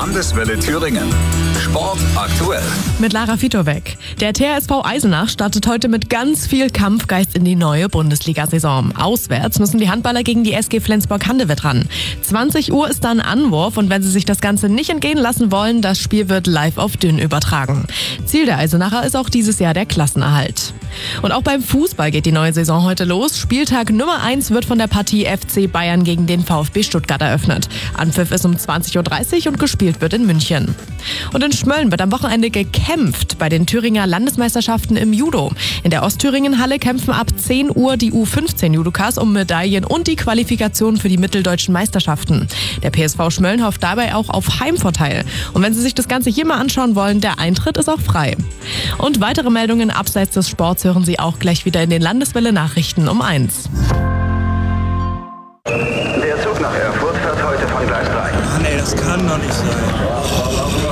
Landeswelle Thüringen. Sport aktuell. Mit Lara Fitowek. Der THSV Eisenach startet heute mit ganz viel Kampfgeist in die neue Bundesliga-Saison. Auswärts müssen die Handballer gegen die SG Flensburg-Handewitt ran. 20 Uhr ist dann Anwurf und wenn sie sich das Ganze nicht entgehen lassen wollen, das Spiel wird live auf Dünn übertragen. Ziel der Eisenacher ist auch dieses Jahr der Klassenerhalt. Und auch beim Fußball geht die neue Saison heute los. Spieltag Nummer 1 wird von der Partie FC Bayern gegen den VfB Stuttgart eröffnet. Anpfiff ist um 20.30 Uhr und gespielt wird in München. Und in Schmölln wird am Wochenende gekämpft bei den Thüringer Landesmeisterschaften im Judo. In der Ostthüringen-Halle kämpfen ab 10 Uhr die U15-Judokas um Medaillen und die Qualifikation für die mitteldeutschen Meisterschaften. Der PSV Schmölln hofft dabei auch auf Heimvorteil. Und wenn Sie sich das Ganze hier mal anschauen wollen, der Eintritt ist auch frei. Und weitere Meldungen abseits des Sports hören Sie auch gleich wieder in den Landeswelle-Nachrichten um 1. Der Zug nach Erfurt fährt heute von Gleis 3. Mann, ey, das kann doch nicht sein.